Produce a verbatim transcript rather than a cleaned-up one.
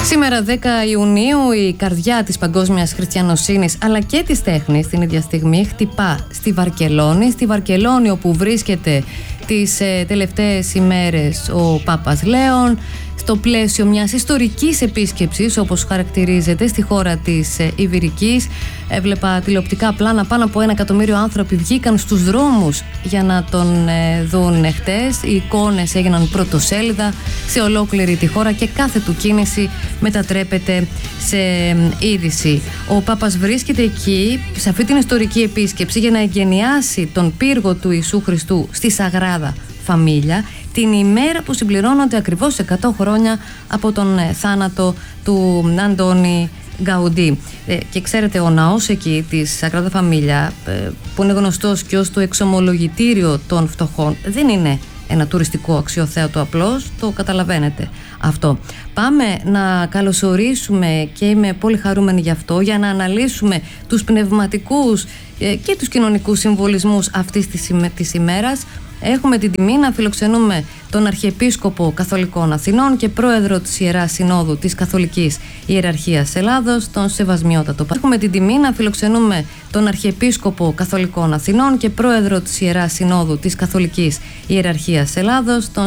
Σήμερα δέκα Ιουνίου η καρδιά της παγκόσμιας χριστιανοσύνης αλλά και της τέχνης την ίδια στιγμή χτυπά στη Βαρκελόνη, στη Βαρκελόνη όπου βρίσκεται τις ε, τελευταίες ημέρες ο Πάπας Λέων, στο πλαίσιο μιας ιστορικής επίσκεψης όπως χαρακτηρίζεται στη χώρα της ε, Ιβηρικής. Έβλεπα τηλεοπτικά πλάνα, πάνω από ένα εκατομμύριο άνθρωποι βγήκαν στους δρόμους για να τον ε, δουν χτες. Οι εικόνες έγιναν πρωτοσέλιδα σε ολόκληρη τη χώρα και κάθε του κίνηση μετατρέπεται σε ε, είδηση. Ο Πάπας βρίσκεται εκεί σε αυτή την ιστορική επίσκεψη για να εγκαινιάσει τον πύργο του Ιησού Χριστού στη Σαγράδα Φαμίλια, την ημέρα που συμπληρώνονται ακριβώς εκατό χρόνια από τον ε, θάνατο του Αντώνη Γκαουντί. Ε, και ξέρετε, ο ναός εκεί της Σαγράδα Φαμίλια, ε, που είναι γνωστός και ως το εξομολογητήριο των φτωχών, δεν είναι ένα τουριστικό αξιοθέατο απλώς, το καταλαβαίνετε αυτό. Πάμε να καλωσορίσουμε, και είμαι πολύ χαρούμενη γι' αυτό, για να αναλύσουμε τους πνευματικούς ε, και τους κοινωνικούς συμβολισμούς αυτής της, ημέ, της ημέρας. Έχουμε την τιμή να φιλοξενούμε τον Αρχιεπίσκοπο Καθολικών Αθηνών και πρόεδρο της Ιεράς Συνόδου της Καθολικής Ιεραρχίας Ελλάδος, τον Σεβασμιότατο. Έχουμε την τιμή να φιλοξενούμε τον Αρχιεπίσκοπο Καθολικών Αθηνών και πρόεδρο της Ιεράς Συνόδου της Καθολικής Ιεραρχίας Ελλάδος, τον